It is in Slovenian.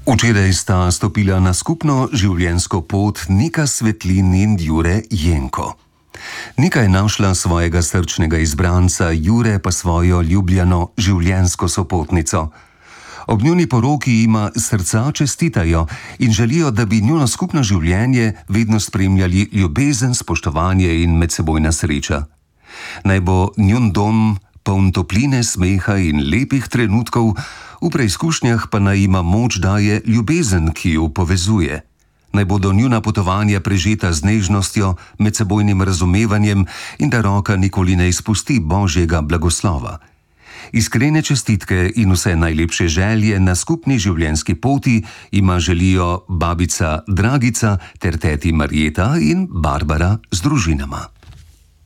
Včeraj sta stopila na skupno življenjsko pot Nika Svetlin in Jure Jenko. Nika je našla svojega srčnega izbranca, Jure pa svojo ljubljeno življenjsko sopotnico. Ob njuni poroki jima srca čestitajo in želijo, da bi njuno skupno življenje vedno spremljali ljubezen, spoštovanje in medsebojna sreča. Naj bo njun dom poln topline, smeha in lepih trenutkov, v preizkušnjah pa naj ima moč daje ljubezen, ki ju povezuje. Naj bodo njuna potovanja prežeta z nežnostjo, medsebojnim razumevanjem in da roka nikoli ne izpusti Božjega blagoslova. Iskrene čestitke in vse najlepše želje na skupni življenjski poti ima želijo babica Dragica ter teti Marjeta in Barbara z družinama.